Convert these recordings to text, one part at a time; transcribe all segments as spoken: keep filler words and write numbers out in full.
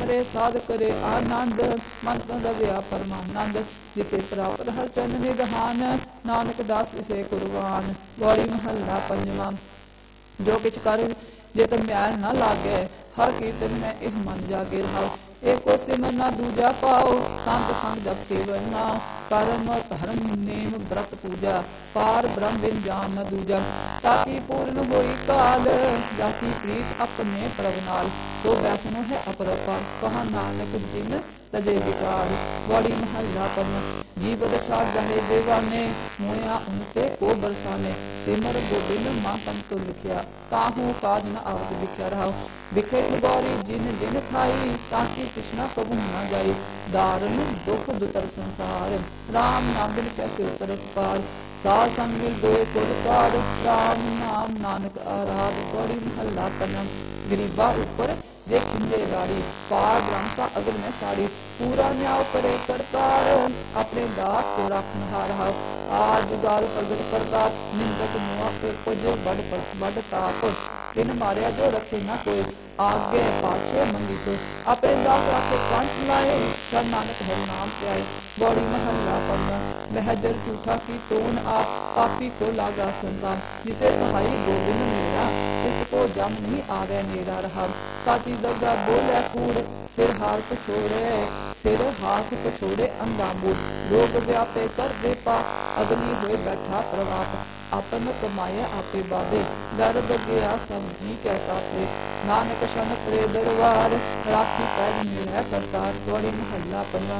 हरे साध करे आनंद, मन तो रविया परमानंद। जिसे प्राप्त हर चरण निधान, नानक दास इसे कुर्बान। गौड़ी महला पंजवा। जो किछ कर जे तुम मैल न लागे, हर कीर्तन में इह मन जागे रहाओ। एको सिमर न दूजा पाओ, संत संग जप केवल नाम। कर्म धर्म नेम व्रत पूजा, पार ब्रह्म बिन जान न दूजा। ताकि पूर्ण होई काल, जाकी प्रीत अपने प्रभ नाल। सो वैष्णो है अपरपार, कहा नानक जिन तजे विकार। गौड़ी महला पंजवा। जीवत छाड़ जाहे देवाने, मोया उनते को बरसाने। सिमर गोबिंद मां तन लिखिया, ताहू काज न आवत लिखिया रहाओ। बिखे गौरी जिन जिन खाई, ताकि कृष्णा कबू न जाई। दारुण दुख दुतर संसार, राम नाम बिन कैसे उतरस पार। साध संग मिल दोए कुल साध, राम नाम नानक आराध। गौड़ी महला पंजवा। गरीबा ऊपर जे खिंजे गाड़ी, पार ब्रह्मसा अगर में साड़ी। पूरा न्याय करे करतार, अपने दास को रखनहार रहाओ। आज जुगाल प्रगट प्रताप, निंदक मुआ फिर पुज बड़ बड़ ताप। बिन मारिया जो रखे न कोई, आगे पाछे मंगी सो। अपने दास रखे कंठ लाए, सब नानक हरि नाम पे आए। गौड़ी महला पंजवा। महजर झूठा की तोन आप, पापी को लागा संतान। जिसे सहाई गोविंद मेरा, उसको जम नहीं आवे नेरा रहा। साची दरगाह बोले कूड़, सिर हार को छोड़े सिर हाथ को छोड़े अंधामूल। रोग व्यापे कर दे पा, अगली हुए बैठा प्रभात। अपन कमाए आपे बादे, गर्भ गया सब जी कैसा थे। नानक शन प्रे दरबार, राखी पैर मिले करतार। गौड़ी महला पंजवा।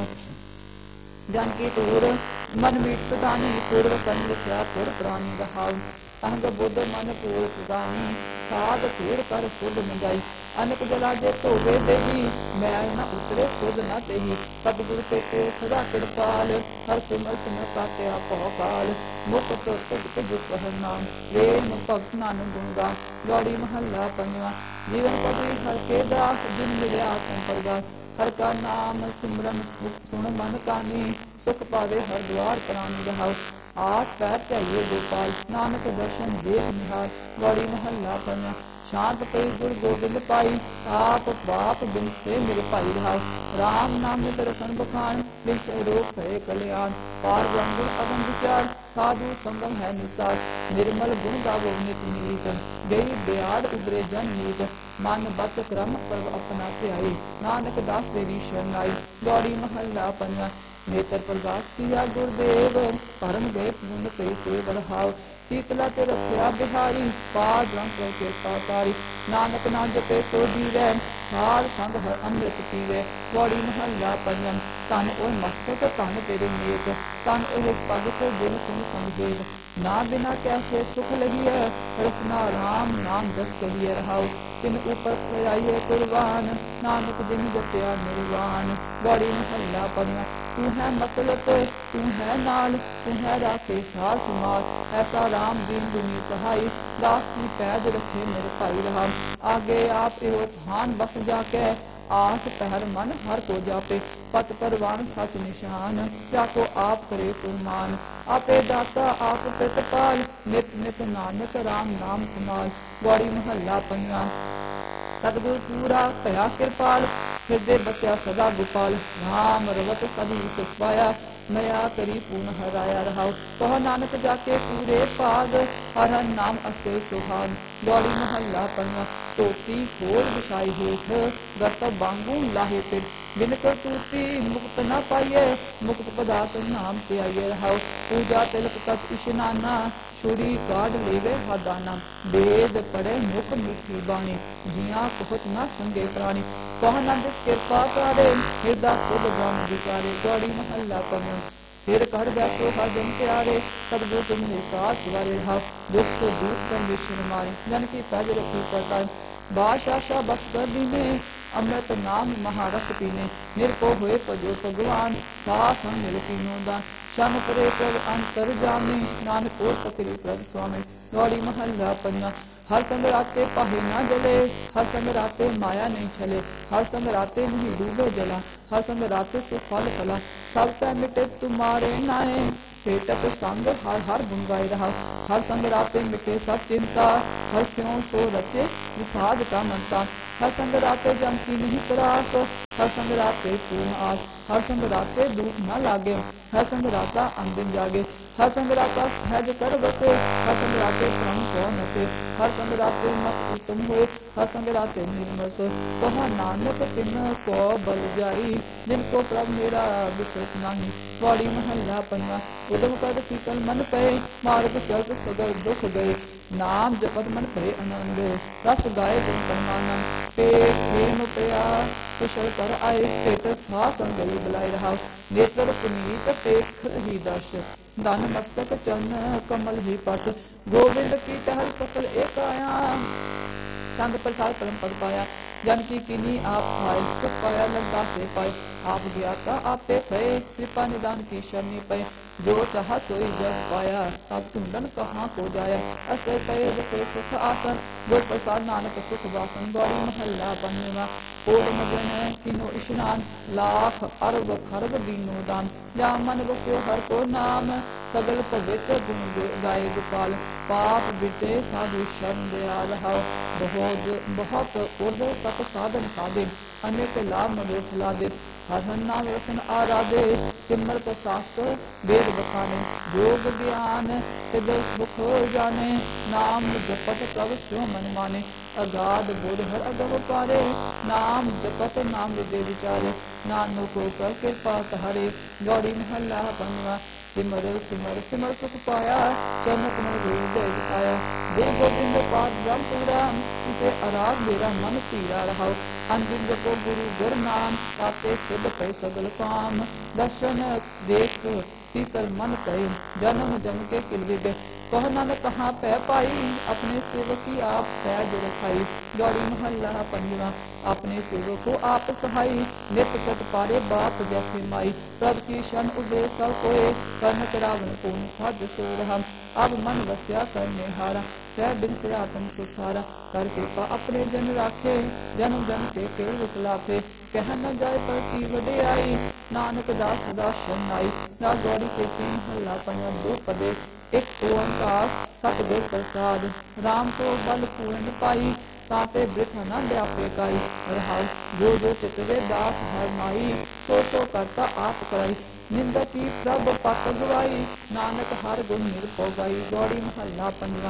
जानकी तूर मन मीठ प्रदानी, पूर्व कन लिखिया पुर प्राणी रहाऊ। अहंग बुद्ध मन पूर प्रदानी, साध पूर कर सुध मंजाई। अनक जला जे धोवे देही, मैल न उतरे सुध न तेही। सतगुर के को सदा कृपाल, हर सिमर सिमर काटे आपो काल। मुक्त तुगत जुग हर नाम, प्रेम भगत नानक गुण गान। गौड़ी महला पंजवा। जीवन पति हर के दास, जिन मिलिया तुम परदास। हर का नाम सिमरन सुन मन कानी, सुख पावे हर द्वार प्राणी रहाओ। आठ पैर चाहिए गोपाल, नानक दर्शन देख निहार। गौड़ी महला पंजवा। शांत पई गुर गोबिंद पाई, आप बाप बिन से मेरे भाई रहाओ। राम नाम नित रसन बखान, बिन से रोग भय कल्याण। पार ब्रह्म अगम विचार, साधु संगम है निसार। निर्मल गुण गावो नित नीत, गई ब्याद उबरे जन नीत। मन बच क्रम पर्व अपना ध्याई, नानक दास तेरी शरण आई। गौड़ी महला पंजवा। नेत्र प्रकाश किया गुरुदेव, परम गए पुन पे से बढ़ाओ। शीतला ते रखिया बिहारी, पार ब्रह्म कृपा तारी। नानक नाम जपे सो जीवै, साध संग हर अमृत पीवै। गौड़ी महला पंजवा। तन ओ मस्तक तन तेरे नेक, तन ओ पग को दिल तुम संगेत। ना बिना कैसे सुख लगिए, रसना राम नाम जस कहिए रहाओ। तिन ऊपर खयाइए कुर्बान, नानक दिन जपया निर्वाण। गौड़ी महला पंजवा। तू है मसलत तू है नाल, तू है राखे सार समाल। ऐसा राम दीन दुनी सहाय, दास की पैद रखे मेरे भाई रहा। आगे आप एहो थान बस जाके, आठ पहर मन हर को जापे। पत परवान सच निशान, जाको आप करे फुरमान। आपे दाता आप प्रतिपाल, नित नित नानक राम नाम समाल। गौड़ी महला पंजवा। सतगुर पूरा भया कृपाल, हृदय बसया सदा गोपाल। राम रवत सदी सुख पाया, मया करी पूर्ण हराया रहाओ। कह नानक जाके पूरे पाग, हर हर नाम अस्ते सुहाग। गौड़ी महला पंजवा। टोटी खोल बिछाई होठ, गरत बांगू लाहे पिर। बिन कर टूटी मुक्त न पाइये, मुक्त पदार्थ नाम ते आइए रहाओ। पूजा तिलक तप इशनाना, छुरी काढ़ लेवे हादाना। वेद पढ़े मुख मिठी बाणी, जिया कुहत न संगे प्राणी। कह न जिस कृपा करे, हृदय सुध ब्रह्म विचारे। गौड़ी महला पंजवा। फिर कर बैसो हर जन प्यारे, सतगुर तुम्हें काज सवारे रहाओ। दुख को दूत कर विष्णु मारे, जन की पैज रखी परताए। बादशाह बस कर दीने, अमृत नाम महारस पीने। निरको हुए पजो भगवान, सा संग मिल तीनों दान। शन परे प्रभ अंतर जामी, नानक और पकड़ी प्रभ स्वामी। गौड़ी महला पंजवा। हर संग राते पाहे न जले, हर संग राते माया नहीं छले। हर संग राते नहीं डूबे जला, हर संग राते सुख फल फला। सब पै मिटे तुम्हारे नाए, पेटक संग हर हर गुण गाय रहा। हर संग राते मिटे सब चिंता, हर स्यों सो रचे विषाद का मनता। हर संग राते जम की नहीं तरास, हर संग राते पूर्ण आस, हर संग राते भूख न लागे, हर संग राता अंदिन जागे, हर संग राता सहज कर बसे, हर संग राते प्राण को नसे, हर संग राते मत उत्तम हुए, हर संग राते निर्मल सोए। कहा नानक तिन को बल जाई, जिनको प्रभ मेरा विसरत नाही। वाड़ी महला पंजवा। उदम कर शीतल मन पे, मार्ग चलत सगर दुख गए, नाम जपत मन भरे आनंद, रस गाए गुण परमानंद। पेट प्रेम प्रिया कुशल कर आए, पेट सा संगली बुलाए रहा, नेत्र पुनीत पेख ही दर्श, दान मस्तक चरण कमल ही पस। गोविंद की टहल सकल एकाया, संग प्रसाद परम पद पाया। जन की किनी आप सहाय, सुख पाया लंका से पाए। आप ज्ञाता आपे भय, कृपा निदान की शरणी पे। जो चाहा सोई जग पाया, तब कुंडन कहाँ को जाया। असे पे जसे सुख आसन, जो प्रसाद नानक सुख वासन। गौरी महल्ला पंजवा। ओड मगन किनो स्नान, लाख अरब खरब दीनो दान। जा मन बसे हर को नाम, सगल पवित्र गुण गाए गोपाल। पाप बिटे साधु शरण दया रहाओ, बहुत बहुत उर्द तप साधन साधे। अनेक लाभ मनोरथ लादे, हर हर नाम रसन आराधे। सिमरत शास्त्र वेद बखाने, योग ज्ञान सिद्ध सुख जाने। नाम जपत प्रभ स्यो मन माने, अगाध बोध हर अगम पारे। नाम जपत नाम हृदय विचारे, नानक को कर कृपा तहारे। गौड़ी महला पंजवा। सिमर सिमर सिमर सुख पाया, चरण कमल हृदय बसाया। देव गोविंद पाद ब्रह्म पूरा, इसे आराध मेरा मन पीरा रहा। अंजिन जपो गुरु गुर नाम, पाते सिद्ध पे सगल काम। दर्शन देख शीतल मन पे, जन्म जन्म के किलवे बे। कह नानक कहाँ पै पाई, अपने सेवक की आप पैज रखाई। गौड़ी महल्ला पंजवा। अपने सेवक को आप सहाई, नित पत पारे बाप जैसे माई। प्रभ की शन उदे सब कोय, कर्ण रावण को साध सो रहा। अब मन वस्या करने हारा, तै बिन सिरातन सुसारा। कर कृपा अपने जन राखे, जन्म जन्म के के विकलाफे। कह न जाए पर की वडियाई, नानक दास सदा शरण आई। ना गौड़ी के तीन महल्ला पंजवा। दो पदे एक ओंकार सतगुर प्रसाद, राम को बल पूर्ण पाई। ताते वृथा न व्यापे काई, रहाउ जो जो चितवे दास हर माई। सो सो करता आप कराई, निंदा की प्रभ पत गवाई। नानक हर गुण निरपो गाई। गौड़ी महल्ला पंजवा।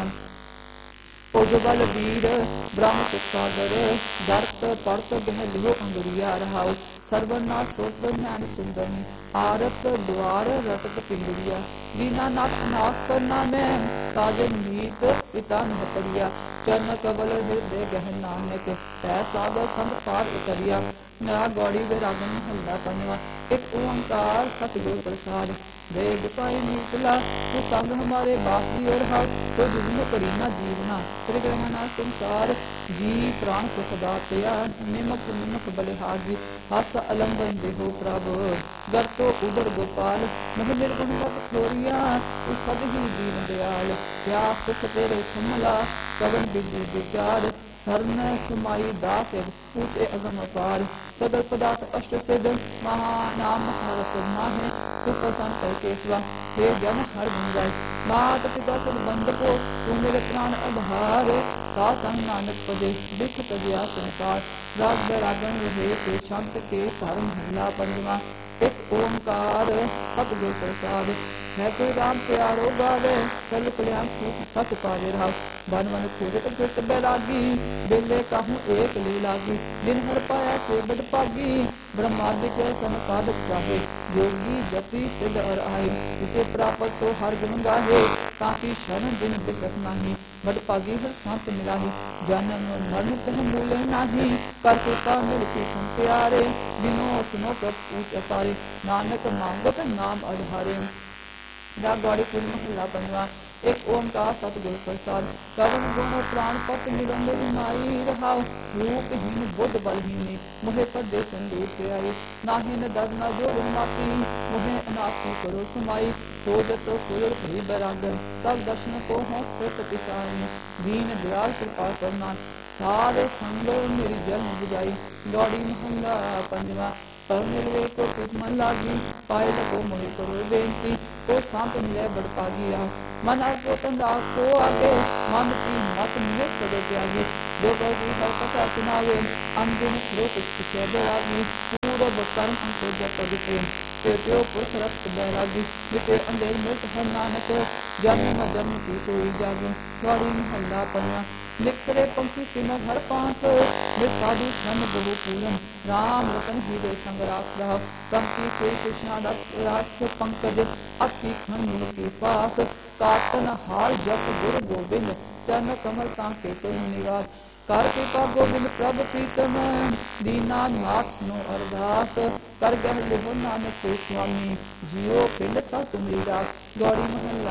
उज्जवल वीर ब्रह्म सुख सागर, दर्त परत गह लियो अंगुरिया रहाउ। सर्वना सोत नैन सुंदरनी, आरत द्वार रटत पिंगरिया। दीना नाथ अनाथ करना में, साजन मीत पिता नहतरिया। चरण कबल हृदय गह नानक, तै सागर संग पार उतरिया। नया गौड़ी विरागन महल्ला पंजवा। एक ओंकार सतगुर प्रसाद, दे गुसाई नीतला। तो संग हमारे बासी और हाथ, तो दुनिया करी ना जीवना। त्रिग्रहना संसार, जी प्राण सुख दातया। निमक निमक बलिहागी, हस अलंबन देहो प्रभु। गर तो उदर गोपाल, मह निर्गुण मत खोरिया। तू सद ही दीन दयाल, क्या सुख तेरे समला। कवन विधि विचार, शरण समाई दास ऊंचे अगम अपार। सगल पदार्थ अष्ट सिद्ध, महानाम हर सुनाहे। सुख संत केशवा, हे जन हर गुण गाए। मात पिता सुख बंद को, तू मेरे प्राण आधार। सा संग नानक पदे, दुख तजिया संसार। राग बैरागन रहे ते शब्द के, धर्म महला पंजवा। एक ओंकार सतगुर प्रसाद, है कोई राम प्यारो गावे। सर्व कल्याण सुख सच पावे रहा। बन मन खुद कृत बैरागी, बेले कहूँ एक ले लागी। जिन हर पाया से बड़ पागी, ब्रह्मादिक संपादक चाहे। योगी जति सिद्ध और आए, इसे प्राप्त सो हर गुण गाहे। ताकि शरण दिन बिसक नाही, बड़ पागी हर संत मिलाही। जन्म मरण तह मूल नाही, कर कृपा मिलती तुम प्यारे। बिनो सुनो प्रभ पूछ अपारे, नानक मांगत नाम आधारे। जा गौड़ी पूर्ण महला पंजवा। एक ओंकार सतगुर प्रसाद, कवन गुण प्राण पत निरंजन माई। रहाउ रूपहीन बुद्ध बलहीनी, मोहे पदे संदेश आई। नाहि न दर न जोड़ माती, मोहे अनाथी करो समाई। खोजत कुल भई बैरागन, तब दर्शन को है कृत पिसाई। दीन दयाल कृपा करना, सारे संग मेरी जन्म बुझाई। गौड़ी महला पंजवा। पर मिलवे को कुछ मन लागी, पाए लगो मोहि करो बेनती। तो सांत मिले बड़ पागी आ, मन अर्पो तंदा को आगे। मन की मत मिले सदे त्यागी, ਜੋ ਪ੍ਰਭੂ ਹਰ ਕਥਾ ਸੁਨਾਵੇ ਅੰਦਿਨ ਲੋਕ ਪਿਛੇ ਬੈਰਾਗੀ ਪੂਰਬ ਕਰਮ ਅੰਕੋ ਜਪਦ ਪ੍ਰੇਮ ਤੇ ਤਿਉ ਪੁਰਖ ਰਸਤ ਬੈਰਾਗੀ ਜਿਤੇ ਅੰਧੇਰ ਮਿਲਤ ਹੈ ਨਾਨਕ ਜਨਮ ਜਨਮ ਕੀ ਸੋਈ ਜਾਗੀ ਗੌੜੀ ਮਹੱਲਾ ਪੰਜਵਾਂ ਨਿਕਸਰੇ ਪੰਖੀ ਸਿਮਰ ਹਰ ਪਾਂਖ ਨਿਕਾਦੂ ਸਨ ਬਹੁ ਪੂਰਨ ਰਾਮ ਰਤਨ ਹੀਰੇ ਸੰਗ ਰਾਖ ਰਹਾ ਕੰਕੀ ਕੋਈ कृष्णा रास पंकज अति खंड के पास काटन हार जप गुरु गोविंद चरण कमल तांके तुम निवास कर कृपा गोविंद प्रभ प्रीतम दीना नाथ सुनो अरदास कर गह लिहो नानक के स्वामी जियो पिंड सा तुमरी रास गौड़ी महला